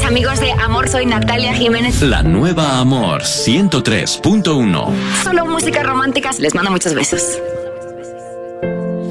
amigos de Amor, soy Natalia Jiménez. La nueva Amor 103.1. Solo música romántica. Les mando muchos besos.